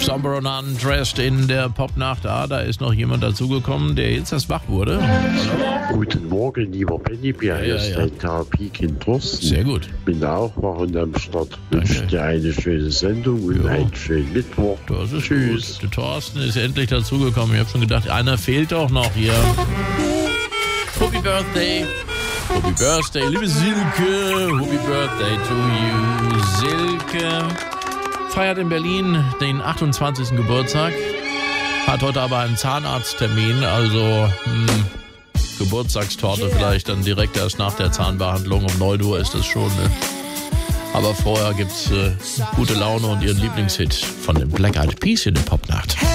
Somber und Undressed in der Popnacht. Da ist noch jemand dazugekommen, der jetzt erst wach wurde. Hallo? Guten Morgen, lieber Bennybier. Hier ist dein Therapiekind Thorsten. Sehr gut. Bin auch wach und am Start. Wünsche dir eine schöne Sendung und einen schönen Mittwoch. Das ist Tschüss. gut. Der Thorsten ist endlich dazugekommen. Ich habe schon gedacht, einer fehlt doch noch hier. Happy Birthday. Happy Birthday, liebe Silke. Happy Birthday to you, Silke. Feiert in Berlin den 28. Geburtstag. Hat heute aber einen Zahnarzttermin, also Geburtstagstorte vielleicht dann direkt erst nach der Zahnbehandlung. Um 9 Uhr ist das schon. Ne? Aber vorher gibt's gute Laune und ihren Lieblingshit von den Black Eyed Peas in der Popnacht.